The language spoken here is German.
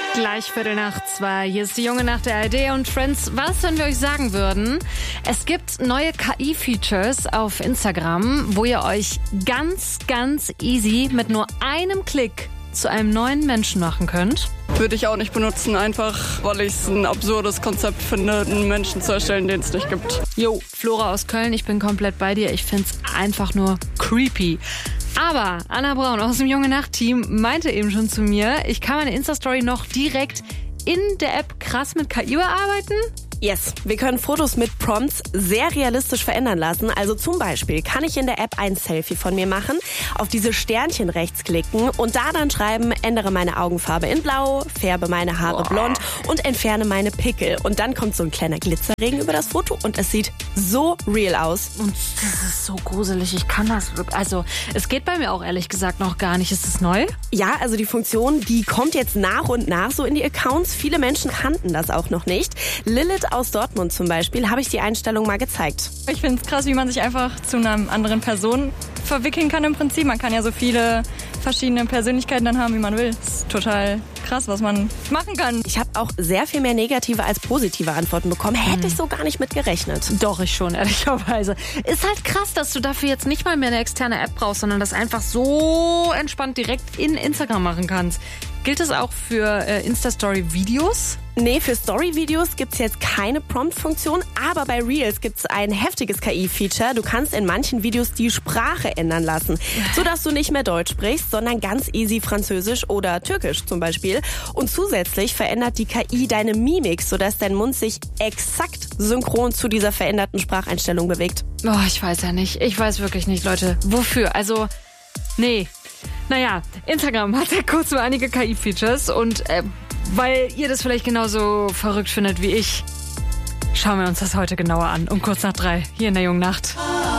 Gleich 2:15. Hier ist die Junge Nacht der ARD und Friends. Was, wenn wir euch sagen würden? Es gibt neue KI-Features auf Instagram, wo ihr euch ganz easy mit nur einem Klick zu einem neuen Menschen machen könnt. Würde ich auch nicht benutzen, einfach weil ich es ein absurdes Konzept finde, einen Menschen zu erstellen, den es nicht gibt. Jo, Flora aus Köln, ich bin komplett bei dir. Ich find's einfach nur creepy. Aber Anna Braun aus dem Junge Nacht-Team meinte eben schon zu mir, ich kann meine Insta-Story noch direkt in der App krass mit KI bearbeiten. Yes, wir können Fotos mit Prompts sehr realistisch verändern lassen. Also zum Beispiel kann ich in der App ein Selfie von mir machen, auf diese Sternchen rechts klicken und da dann schreiben, ändere meine Augenfarbe in blau, färbe meine Haare blond und entferne meine Pickel. Und dann kommt so ein kleiner Glitzerregen über das Foto und es sieht so real aus. Und das ist so gruselig, ich kann das wirklich. Also es geht bei mir auch ehrlich gesagt noch gar nicht. Ist das neu? Ja, also die Funktion, die kommt jetzt nach und nach so in die Accounts. Viele Menschen kannten das auch noch nicht. Lilith aus Dortmund zum Beispiel habe ich die Einstellung mal gezeigt. Ich finde es krass, wie man sich einfach zu einer anderen Person verwickeln kann im Prinzip. Man kann ja so viele verschiedene Persönlichkeiten dann haben, wie man will. Das ist total krass, was man machen kann. Ich habe auch sehr viel mehr negative als positive Antworten bekommen. Hätte ich so gar nicht mit gerechnet. Doch, ich schon, ehrlicherweise. Ist halt krass, dass du dafür jetzt nicht mal mehr eine externe App brauchst, sondern das einfach so entspannt direkt in Instagram machen kannst. Gilt das auch für Insta-Story-Videos? Nee, für Story-Videos gibt's jetzt keine Prompt-Funktion, aber bei Reels gibt's ein heftiges KI-Feature. Du kannst in manchen Videos die Sprache ändern lassen, sodass du nicht mehr Deutsch sprichst, sondern ganz easy Französisch oder Türkisch zum Beispiel. Und zusätzlich verändert die KI deine Mimik, sodass dein Mund sich exakt synchron zu dieser veränderten Spracheinstellung bewegt. Oh, ich weiß ja nicht. Ich weiß wirklich nicht, Leute. Wofür? Also, nee. Naja, Instagram hat ja kurz nur einige KI-Features und weil ihr das vielleicht genauso verrückt findet wie ich, schauen wir uns das heute genauer an. Um 2:45 hier in der Jungen Nacht.